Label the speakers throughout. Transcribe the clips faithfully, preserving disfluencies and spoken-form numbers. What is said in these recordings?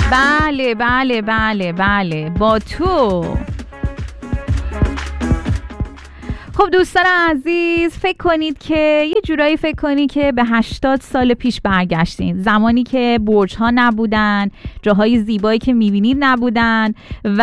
Speaker 1: بله بله بله بله با تو. خب دوستان عزیز، فکر کنید که یه جورایی فکر کنید که به هشتاد سال پیش برگشتین، زمانی که برج‌ها نبودن، جاهای زیبایی که می‌بینید نبودن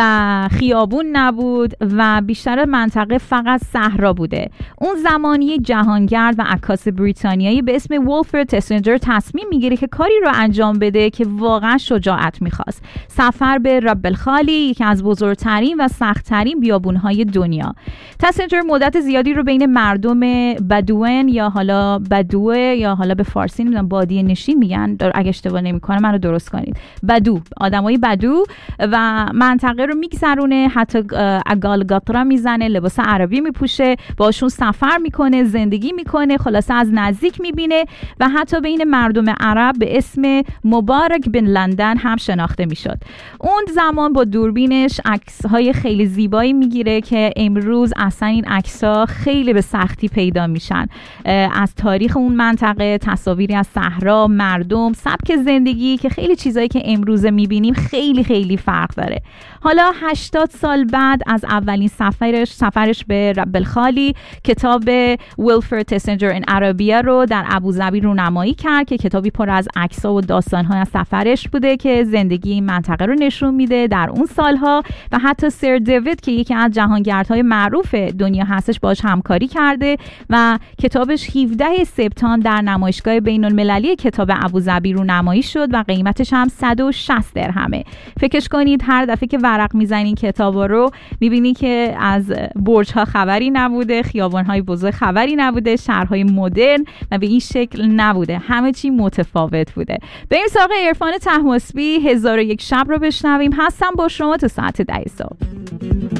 Speaker 1: و خیابون نبود و بیشتر منطقه فقط صحرا بوده. اون زمانی یک جهانگرد و عکاس بریتانیایی به اسم ولفرد تسنجر تصمیم میگیره که کاری رو انجام بده که واقعا شجاعت می‌خواست. سفر به رب الخالی، یکی از بزرگترین و سخت‌ترین بیابون‌های دنیا. تسنجر مدت زیادی رو بین مردم بدوئن یا حالا بدوه یا حالا به فارسی نمیدونم بادیه نشین میگن، اگه اشتباه نمی‌کنم منو درست کنید، بدو، آدمای بدو و منطقه رو میگذرونه، حتی اگالگاترا میزنه، لباس عربی میپوشه، باشون سفر میکنه، زندگی میکنه، خلاصه از نزدیک میبینه و حتی بین مردم عرب به اسم مبارک بن لندن هم شناخته میشد. اون زمان با دوربینش عکس‌های خیلی زیبایی میگیره که امروز اصلا این عکس‌ها خیلی به سختی پیدا میشن. از تاریخ اون منطقه، تصاویری از صحرا، مردم، سبک زندگی که خیلی چیزایی که امروز میبینیم خیلی خیلی فرق داره. حالا هشتاد سال بعد از اولین سفرش سفرش به رب الخالی، کتاب ولفرد تسنجر این عربیه رو در ابوظبی رونمایی کرد که کتابی پر از عکس‌ها و داستان‌های از سفرش بوده که زندگی این منطقه رو نشون میده در اون سالها و حتی سر دیوید که یکی از جهانگردهای معروف دنیا هستش باهاش همکاری کرده و کتابش هفدهم سپتامبر در نمایشگاه بین‌المللی کتاب ابوظبی رونمایی شد و قیمتش هم صد و شصت درهمه. فکرش کنید هر دفعه که ورق میزنین کتابا رو میبینی که از برج‌ها خبری نبوده، خیابان‌های بزرگ خبری نبوده، شهرهای مدرن و به این شکل نبوده، همه چی متفاوت بوده. بریم سراغ عرفان طهماسبی، هزار و یک شب رو بشنویم. هستم با شما تا ساعت ده صبح.